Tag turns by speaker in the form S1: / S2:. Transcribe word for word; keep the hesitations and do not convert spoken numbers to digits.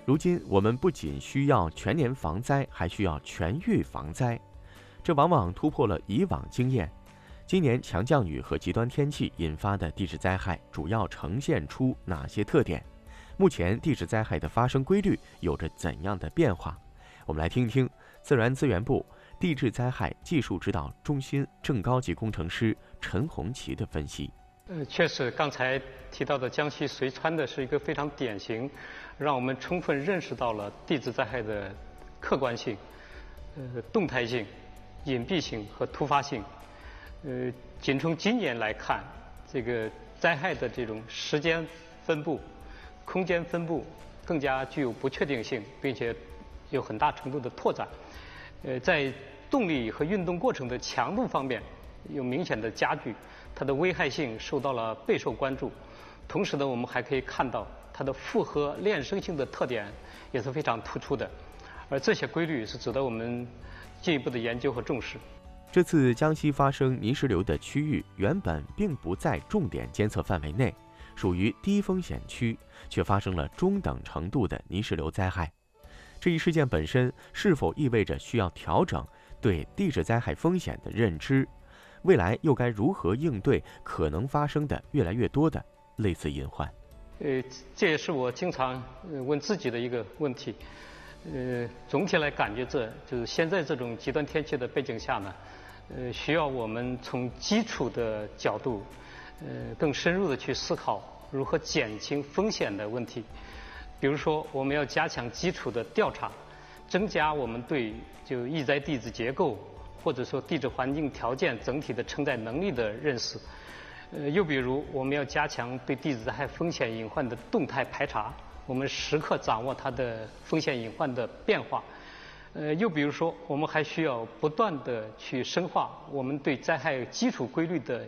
S1: 如今，我们不仅需要全年防灾，还需要全域防灾，这往往突破了以往经验。今年强降雨和极端天气引发的地质灾害主要呈现出哪些特点？目前地质灾害的发生规律有着怎样的变化？我们来听听自然资源部地质灾害技术指导中心正高级工程师陈红旗的分析。
S2: 呃，确实，刚才提到的江西遂川的是一个非常典型，让我们充分认识到了地质灾害的客观性、呃动态性、隐蔽性和突发性。呃，仅从今年来看，这个灾害的这种时间分布、空间分布更加具有不确定性，并且有很大程度的拓展。呃，在动力和运动过程的强度方面有明显的加剧，它的危害性受到了备受关注。同时呢，我们还可以看到它的复合链生性的特点也是非常突出的，而这些规律是值得我们进一步的研究和重视。
S1: 这次江西发生泥石流的区域原本并不在重点监测范围内，属于低风险区，却发生了中等程度的泥石流灾害。这一事件本身是否意味着需要调整对地质灾害风险的认知？未来又该如何应对可能发生的越来越多的类似隐患？
S2: 呃，这也是我经常问自己的一个问题。呃，总体来感觉这就是现在这种极端天气的背景下呢，呃，需要我们从基础的角度，呃，更深入的去思考如何减轻风险的问题。比如说，我们要加强基础的调查，增加我们对就易灾地质结构或者说地质环境条件整体的承载能力的认识。呃，又比如，我们要加强对地质灾害风险隐患的动态排查，我们时刻掌握它的风险隐患的变化。呃，又比如说，我们还需要不断的去深化我们对灾害基础规律的